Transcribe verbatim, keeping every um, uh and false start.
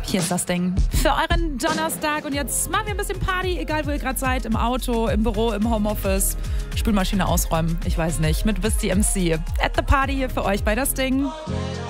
Hier ist das Ding für euren Donnerstag. Und jetzt machen wir ein bisschen Party, egal wo ihr gerade seid. Im Auto, im Büro, im Homeoffice. Spülmaschine ausräumen, ich weiß nicht. Mit Wisty M C. At the Party hier für euch bei das Ding.